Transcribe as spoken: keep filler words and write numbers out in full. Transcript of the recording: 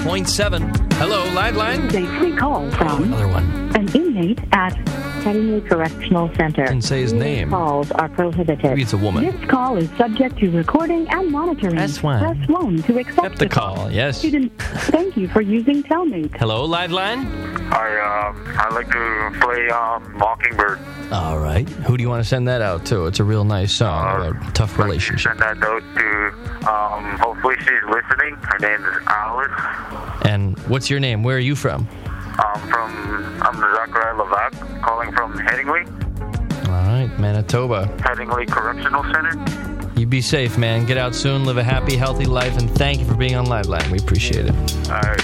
point seven. Hello, Liveline. A free call from Another one. an inmate at Headingley Correctional Center. Didn't say his name. Calls are prohibited. Maybe it's a woman. This call is subject to recording and monitoring. Press one. Press one to accept, Accept the call, yes. Student, thank you for using Telmate. Hello, Liveline. I um I like to play um Mockingbird. All right. Who do you want to send that out to? It's a real nice song Uh, about a tough relationship. Send that out to um hopefully she's listening. Her name is Alice. And what's your name? Where are you from? Um from I'm Zachariah Levac calling from Headingley. All right, Manitoba. Headingley Correctional Center. You be safe, man. Get out soon. Live a happy, healthy life. And thank you for being on Liveline. We appreciate it. All right.